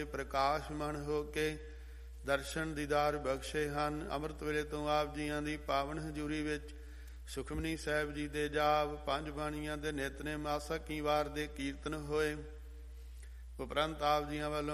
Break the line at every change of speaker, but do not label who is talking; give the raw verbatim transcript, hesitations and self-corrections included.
ਪ੍ਰਕਾਸ਼ਮਾਨ ਹੋ ਕੇ ਦਰਸ਼ਨ ਦੀਦਾਰ ਬਖਸ਼ੇ ਹਨ। ਅੰਮ੍ਰਿਤ ਵੇਲੇ ਤੋਂ ਆਪ ਜੀਆਂ ਦੀ ਪਾਵਨ ਹਜ਼ੂਰੀ ਵਿੱਚ ਸੁਖਮਨੀ ਸਾਹਿਬ ਜੀ ਦੇ ਜਾਪ, ਪੰਜ ਬਾਣੀਆਂ ਦੇ ਨਿਤਨੇਮ, ਆਸਾ ਕੀ ਵਾਰ ਦੇ ਕੀਰਤਨ ਹੋਏ। ਉਪਰੰਤ ਆਪ ਜੀਆਂ ਵੱਲੋਂ